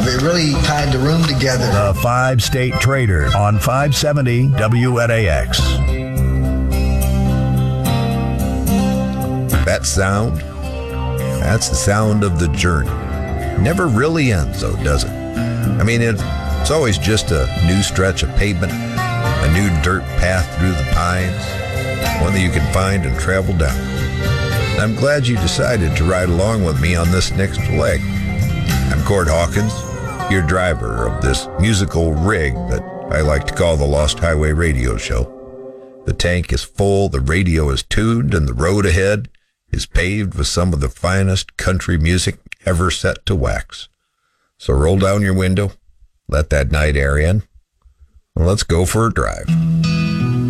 It really tied the room together. The Five-State Trader on 570 WNAX. That sound, that's the sound of the journey. Never really ends, though, does it? I mean, it's always just a new stretch of pavement, a new dirt path through the pines, one that you can find and travel down. I'm glad you decided to ride along with me on this next leg. I'm Cord Hawkins, your driver of this musical rig that I like to call the Lost Highway Radio Show. The tank is full, the radio is tuned, and the road ahead is paved with some of the finest country music ever set to wax. So roll down your window, let that night air in, and let's go for a drive.